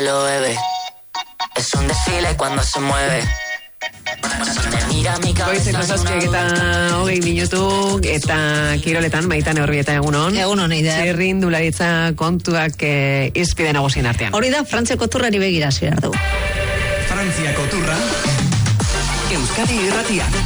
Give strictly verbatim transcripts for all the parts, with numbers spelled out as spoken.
Lo bebe. Es un desfile cuando se mueve. Goizeko zazpiak eta hogei minutu eta kiroletan Maitan Orbieta egunon. Egunon, Eider. Txirrindularitza kontuak eh, izpide nagusien artean. Hori da, Frantziako turrari begira hasi behar du. Frantziako turra Euskadi Irratian.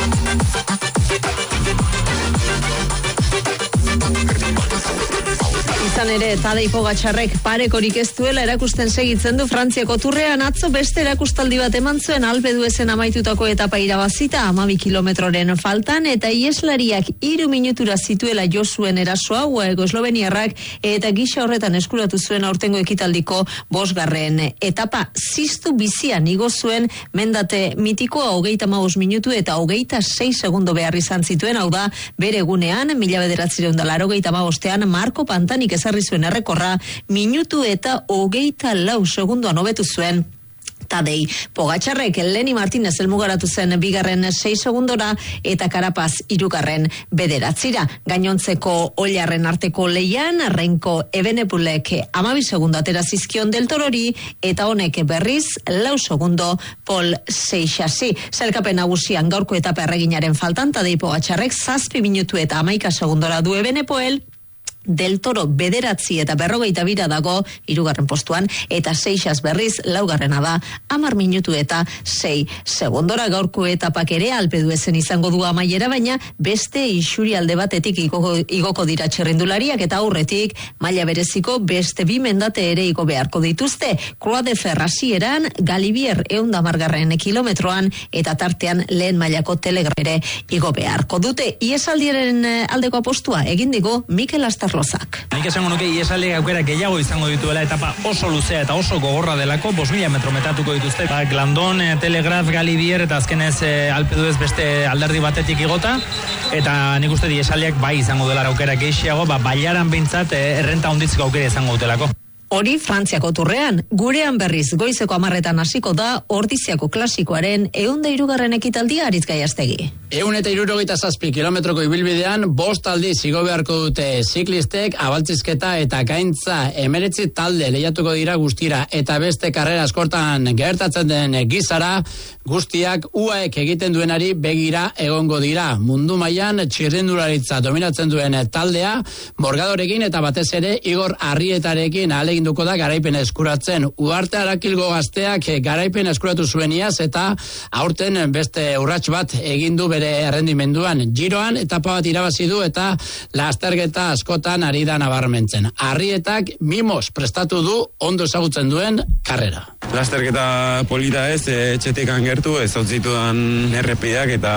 Izan ere, Tadej Pogačarrek parekorik ez duela erakusten segitzen du Frantziako turrean. Atzo beste erakustaldi bat eman zuen Alpe d'Huezen amaitutako etapa irabazita hamabi kilometroren faltan eta ieslariak hiru minutura zituela jo zuen erasoa hauek esloveniarrak eta gisa horretan eskuratu zuen aurtengo ekitaldiko bosgarren etapa. Ziztu bizian igo zuen mendate mitikoa hogeita hamabost minutu eta hogeita sei segundo behar izan zituen, hau da bere egunean mila bederatziehun eta laurogeita hamabostean Marko Pantanik ezarri zuen errekorra minutu eta hogeita lau segundoan hobetu zuen Tadej Pogačarrek. Leni Martinez helmugaratu zen bigarren sei segundora eta Carapaz hirugarren bederatzira. Gainontzeko oilarren arteko leian Renko Ebenepulek hamabi segundo atera zizkion Del Torori eta honek berriz lau segundo Paul Seixasi. Sailkapen nagusian gaurko etapa erreginaren faltan Tadej Pogačarrek zazpi minutu eta hamaika segundora du Ebenepoel. Del Toro bederatzi eta berrogeita bira dago hirugarren postuan eta Seixas berriz laugarrena da hamar minutu eta sei segundora. Gaurko etapak ere Alpe d'Huezen izango du amaiera, baina beste isuri alde batetik igoko, igoko dira txerrindulariak eta aurretik maila bereziko beste bi mendate ere igo beharko dituzte. Croix de Fer hasieran, Galibier ehun eta hamargarren kilometroan eta tartean lehen mailako Telegrere igo beharko dute. Iesaldiaren aldeko apostua egin digu Mikel Astar Rosak. Nik esango nuke iesaldiak aukera gehiago izango dituela, etapa oso luzea eta oso gogorra delako, bost mila metro metatuko dituzte. Ba, Glandon, Telegraf, Galibier eta azkenez eh, Alpe d'Huez beste alderdi batetik igota, eta nik uste iesaldiak bai izango dela aukera gehiago, ba, bailaran behintzat eh, errenta honditzeko aukera izango dutelako. Hori Frantziako turrean, gurean berriz goizeko hamarretan hasiko da Ordiziako klasikoaren ehun eta hirugarren ekitaldia Aritz Gaiastegi. Ehun eta hirurogeita zazpi kilometroko ibilbidean bost aldiz igo beharko dute ziklistek, abaltzizketa eta gaintza emeretzi talde lehiatuko dira guztira eta beste karrera askortan gertatzen den gizara guztiak uaek egiten duenari begira egongo dira. Mundu mailan txirrindularitza dominatzen duen taldea Morgadorekin eta batez ere Igor Arrietarekin alegin duko da garaipen eskuratzen. Uarte Arakilgo gazteak garaipen eskuratu zuen iaz eta aurten beste urrats bat egin du bere errendimenduan. Giroan etapa bat irabazi du eta lasterketa askotan ari da nabarmentzen. Arrietak mimos prestatu du ondo ezagutzen duen karrera. Lasterketa polita ez, etxetik angertu, ez hau zitudan errepideak eta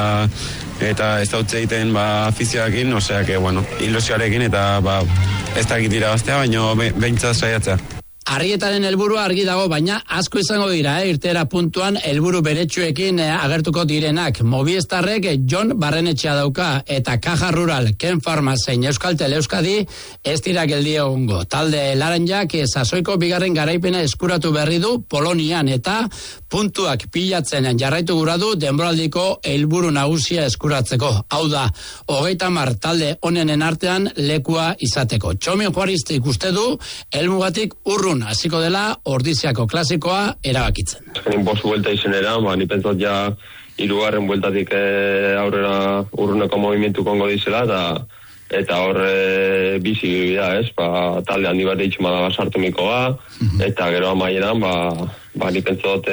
eta ez hau egiten ba, afizioakin, osea, que, bueno, ilusioarekin eta ba, ez dakit irabaztea, baina behintzat saiatzea. Arrietaren helburua argi dago, baina asko izango dira, eh? Irtera puntuan helburu beretsuekin eh, agertuko direnak. Movistarrek eh, Jon Barrenetxea dauka eta Caja Rural, Ken Pharma zein Euskaltel Euskadi ez dira geldi egongo. Talde laranjak eh, sasoiko bigarren garaipena eskuratu berri du Polonian eta puntuak pilatzen jarraitu gura du denboraldiko helburu nagusia eskuratzeko. Hau da, hogeita hamar talde onenen artean lekua izateko. Txomin Juaristi ikuste du helmugatik urrun hasiko dela Ordiziako klasikoa erabakitzen. Azkenin bost buelta izenera, ba, ni pentsat ja hirugarren bueltatik e, aurrera urruneko movimentu kongo dizela, eta eta hor e, bizi bidea, ez? Ba, talde handi bat eitxuma da sartu mikoa, eta gero amaieran, ba, ba, ni pentsat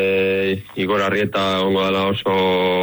e, Igor Arrieta ongo dela oso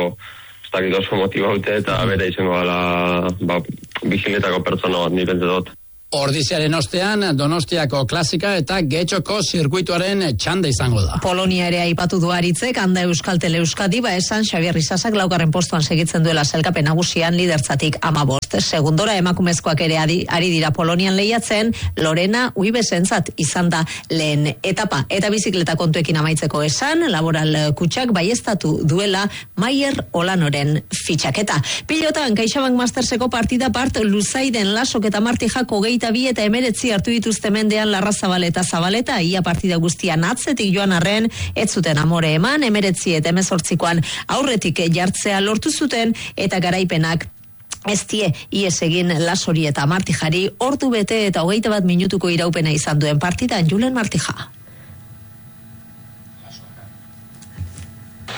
ez dakit oso motibaute, eta bere izango dela ba, biziletako pertsona bat, ni pentsat. Ordiziaren ostean Donostiako klasika eta Getxoko zirkuituaren txanda izango da. Polonia ere aipatu du Aritzek, handa Euskaltel Euskadi, ba esan Xabier Izasak laugarren postuan segitzen duela sailkapen nagusian lidertzatik hamabost segundora. Emakumezkoak ere ari, ari dira Polonian lehiatzen, Lorena Uibesentzat izan da lehen etapa. Eta bizikleta kontuekin amaitzeko esan, Laboral Kutxak baieztatu duela Maier Olanoren fitxaketa. Pilotan CaixaBank Masterseko partida part Luzaiden Lasok eta Martijak hogei eta bi eta emeretzi hartu dituzte mendean Larra Zabala eta Zabaleta, ia partida guztian atzetik joan arren, ez zuten amore eman, emeretzi eta emezortzikoan aurretik jartzea lortu zuten, eta garaipenak ez die ies egin Lasori eta Martijari, ordu bete eta hogeita bat minutuko iraupena izan duen partidan Julen Martija.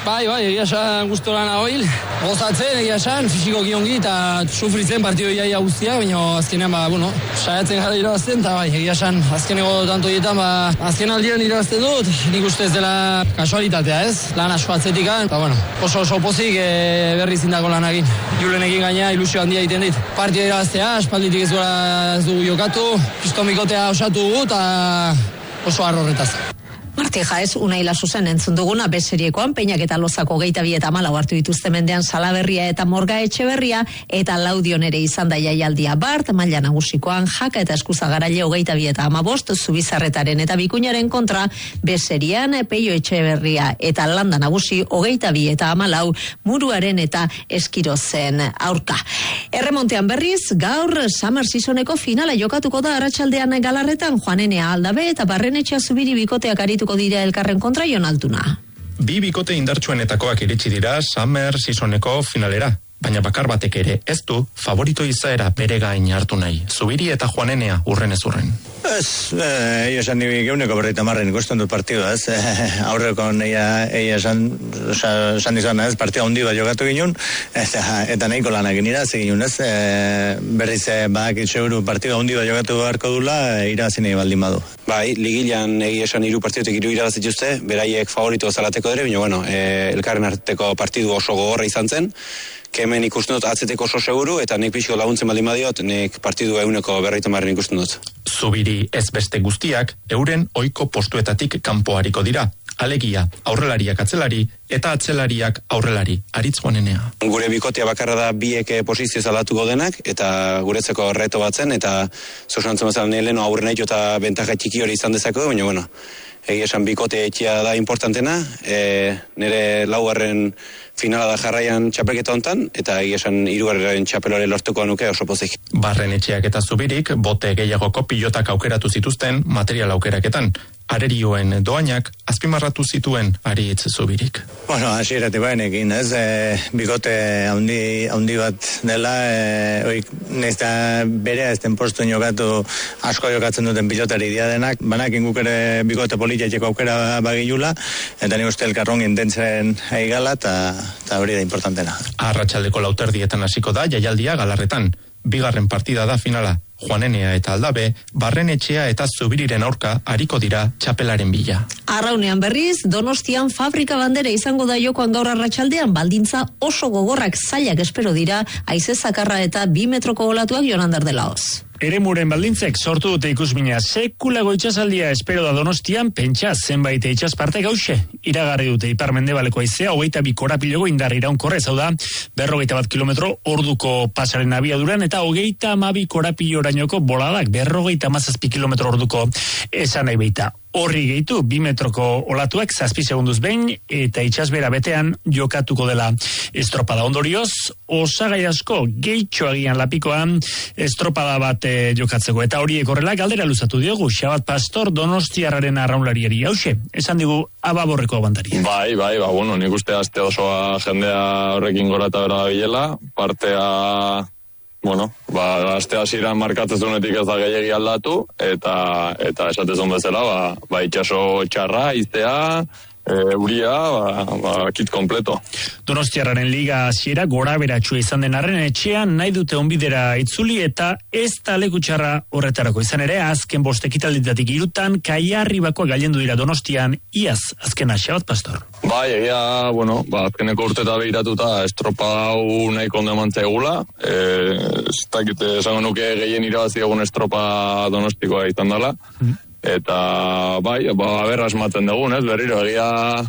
Bai, bai, egia esan guztu lan ahoil. Gozatzen, egia esan, fisiko kiongi eta sufritzen partido iaia guztia, baina azkenean, ba, bueno, saiatzen gara irabazten, eta bai, egia esan, azkeneko tanto dietan, ba, azken aldian irabazten dut, nik uste ez dela kasualitatea, ez? Lan asko atzetikan, eta, bueno, oso oso pozik e, berri zindako lanakin. Julenekin gaina ilusio handia egiten dit. Partida irabaztea, espalditik ez duela ez dugu jokatu, pistomikotea osatu dugu, eta oso harro horretaz. Marti Jaez, Unai Lasuzen entzun duguna beseriekoan, Peinak eta Lozako geita bi eta malau hartu dituzte mendean Salaberria eta Morga Etxeberria, eta Laudion ere izan da jaialdia Bart, maila nagusikoan Jaka eta Eskuzagaraile hogeita bi eta hamabost, Zubizarretaren eta Bikuñaren kontra, beserian Peio Etxeberria eta Landa Nagusi hogeita bi eta hamalau, Muruaren eta Eskirozen aurka. Erremontean berriz, gaur Summer Seasoneko finala jokatuko da arratsaldean Galarretan, Juanenea Aldabe eta Barrenetxea Zubiri bikoteak aritu dira elkarren kontra, Jon Altuna. Bi bikote indartsuenetakoak iritsi dira Summer Seasoneko finalera, baina bakar batek ere ez du favorito izaera bere gain hartu nahi. Zubiri eta Juanenea urren ez urren. Ez, eh, esan nire geuneko berreita marren ikusten dut partidua, ez? Eh, aurreko eia, eia esan, esan dizan, ez? Partida hundi bat jokatu ginen, eta, eta nahiko lanak irazi ginen, ez? Eh, berriz, eh, bak, itxeuru partida hundi bat jokatu beharko dula, eh, irazi nahi baldin badu. Bai, ligilan egia esan hiru partidutik hiru irabazi dituzte, beraiek favorito zalateko ere, baina bueno, eh, elkarren arteko partidu oso gogorra izan zen, kemen ikusten dut atzeteko oso seguru, eta nik pixko laguntzen baldin badiot, nik partidu euneko berreita marren ikusten dut. Zubiri ez beste guztiak, euren ohiko postuetatik kanpoariko dira. Alegia, aurrelariak atzelari, eta atzelariak aurrelari, Aritz Juanenea. Gure bikotea bakarra da biek posizioz aldatuko denak, eta guretzeko reto batzen, eta zosantzen bazan leheno aurre nahi eta bentaja txiki hori izan dezako, baina bueno, egia esan bikote etxia da importantena, e, nire laugarren finala da jarraian txapelketa hontan, eta egia esan hirugarren txapelore lortuko nuke oso pozik. Barrenetxeak eta Zubirik bote gehiagoko pilotak aukeratu zituzten material aukeraketan. Arerioen doainak azpimarratu zituen Aritz Zubirik. Bueno, hasieratik baenekin, ez? E, bikote handi, handi bat dela, e, oik, nezta bere ez den postu jokatu asko jokatzen duten pilotari dia denak, banakin guk ere bikote politiateko aukera bagilula, eta ni uste elkarron intentzen aigala, eta hori da importantena. Arratsaldeko lauterdietan hasiko da jaialdia Galarretan. Bigarren partida da finala. Juanenea eta Aldabe, Barrenetxea eta Zubiriren aurka ariko dira txapelaren bila. Arraunean berriz, Donostian fabrika bandera izango da jokoan gaur arratsaldean, baldintza oso gogorrak zailak espero dira, haize zakarra eta bi metroko olatuak Jonander de Laoz. Eremuren baldintzek sortu dute ikusmina sekulago itxasaldia espero da Donostian, pentsa zenbait itxas parte gauxe. Iragarri dute ipar-mendebaleko haizea, hogeita bi korapilego indar iraunkorrez, hau da, berrogeita bat kilometro orduko pasaren abiaduran, eta hogeita amabi korapilorainoko boladak, berrogeita mazazpi kilometro orduko esan nahi baita. Horri gehitu, bi metroko olatuak zazpi segunduz behin, eta itxasbera betean jokatuko dela estropada. Ondorioz, osagai asko gehitxo agian lapikoan estropada bat e, jokatzeko. Eta horiek horrela galdera luzatu diogu, Xabat Pastor Donostiarraren arraunlariari. Hauxe, esan digu ababorreko abantari. Bai, bai, ba, bueno, nik uste aste osoa jendea horrekin gora eta bera da bilela, partea... Bueno, ba, aste hasieran markatzezunetik ez da gehiagi aldatu, eta eta esatezun bezala, ba, ba itxaso txarra, iztea, e, uria, ba, ba, kit kompleto. Donostiarraren liga hasiera gora beratxua izan den arren etxean nahi dute onbidera itzuli eta ez da leku txarra horretarako. Izan ere, azken bost ekitalditatik irutan, Kaiarribakoa gailendu dira Donostian, iaz, azkena, Xabat Pastor. Bai, egia, bueno, ba, azkeneko urteta behiratuta estropa hau nahiko ondo eman zaigula. E, ez dakite, esango nuke gehien irabazi egun estropa donostikoa izan dela. Mm. Eta, bai, ba, berra asmatzen dugun, ez, berriro, egia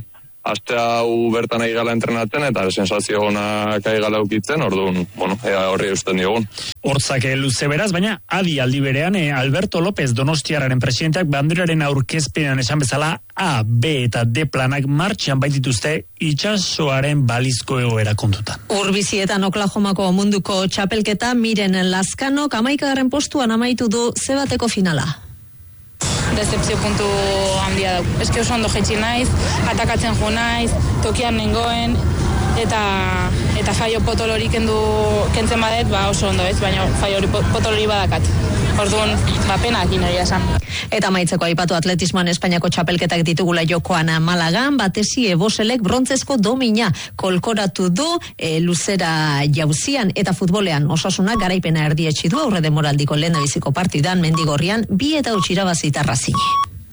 aste hau bertan aigala entrenatzen, eta sensazio honak aigala ukitzen, orduan, bueno, ea horri usten diogun. Hortzak luze beraz, baina adi aldi berean, eh, Alberto López Donostiarraren presidenteak banderaren aurkezpenean esan bezala A, B eta D planak martxan baitituzte itxasoaren balizko egoera kontutan. Urbizietan Oklahomako munduko txapelketa Miren Lazkanok hamaikagarren postuan amaitu du zebateko finala. Decepzio puntu handia dau. Eske oso ondo jetxi naiz, atakatzen jo naiz, tokian nengoen, eta eta faio potolori kendu kentzen badet, ba oso ondo ez, baina faio potolori badakat. Orduan, ba, penakin egia esan. Eta maitzeko aipatu atletismoan Espainiako txapelketak ditugula jokoan Malagan, batesi Eboselek brontzezko domina kolkoratu du e, luzera jauzian eta futbolean Osasuna garaipena erdietsi du aurre demoraldiko lehendabiziko partidan Mendigorrian bi eta huts irabazi Tarrazine.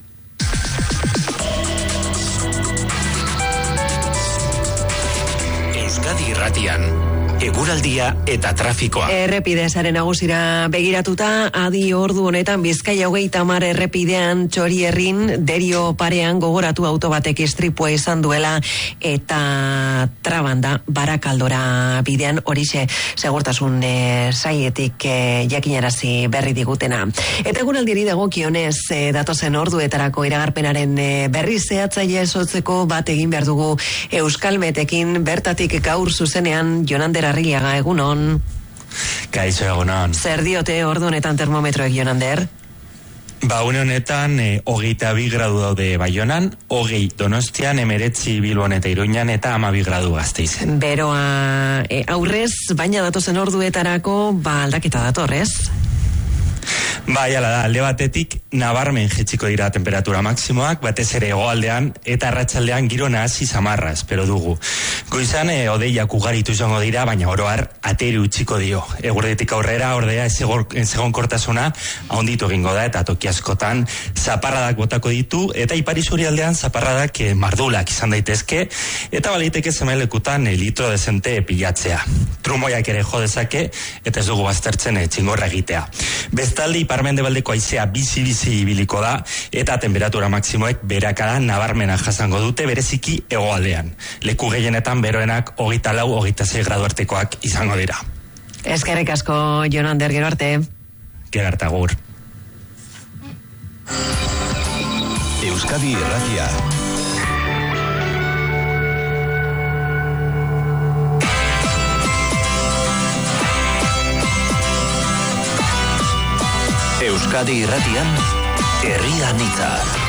Euskadi Irratian eguraldia eta trafikoa. Errepide sare nagusira begiratuta, adi ordu honetan Bizkaia hogeita hamar errepidean Txorierrin Derio parean gogoratu auto batek istripua izan duela eta trabanda Barakaldora bidean, horixe segurtasun e, saietik e, jakinarazi berri digutena. Eta eguraldiari dagokionez e, datozen orduetarako iragarpenaren e, berri zehatzaile esotzeko bat egin behar dugu Euskalmetekin, bertatik gaur zuzenean Jonander Arriaga, egunon. Kaixo, egunon. Zer diote ordu honetan termometroek, Jonander? Ba, une honetan, e, hogeita bi gradu daude Baionan, hogei Donostian, emeretzi Bilbon eta Iruñan, eta amabi gradu Gasteizen. Beroa e, aurrez, baina datozen orduetarako, ba, aldaketa dator, ez? Bai, ala da, alde batetik nabarmen jetziko dira temperatura maksimoak, batez ere hegoaldean eta arratsaldean giro nahasi samarra espero dugu. Goizan e, odeiak ugaritu izango dira, baina oro har ateri utziko dio. Eguerditik aurrera ordea ezegonkortasuna handitu egingo da eta toki askotan zaparradak botako ditu eta Ipar isurialdean zaparradak e, mardulak izan daitezke eta baliteke zemelekutan e, litro dezente pilatzea. Trumoiak ere jo dezake eta ez dugu baztertzen e, txingorra egitea. Bestalde ipar-mendebaldeko haizea bizi-bizi ibiliko da eta temperatura maksimoek beherakada nabarmena jasango dute bereziki hegoaldean. Leku gehienetan beroenak hogeita lau, hogeita sei gradu artekoak izango dira. Eskerrik asko, Jonander, gero arte. Gero arte, agur. Euskadi Irratia. Euskadi Irratian, Herri Anitza.